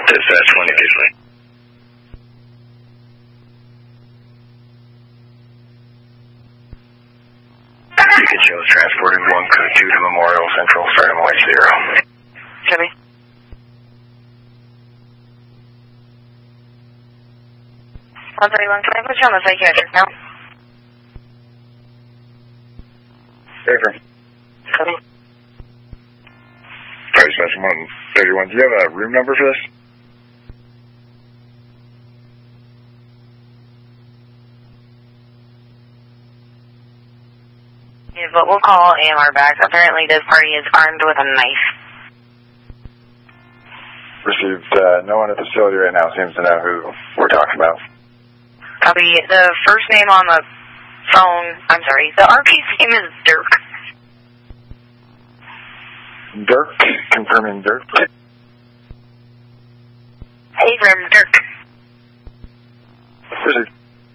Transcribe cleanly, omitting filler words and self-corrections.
Dispatch 1 occasionally. Beacon shows transporting 1 code 2 to Memorial Central, starting light 0. Jimmy. Can I put you on the psychiatric now? Affirm. Copy. Dispatch 131. Do you have a room number for this? Yeah, but we'll call AMR back. Apparently this party is armed with a knife. Received. No one at the facility right now seems to know who we're talking about. Copy. The first name on the phone, I'm sorry, the RP's name is Dirk. Dirk? Confirming Dirk? Hey, Grim, Dirk. Received.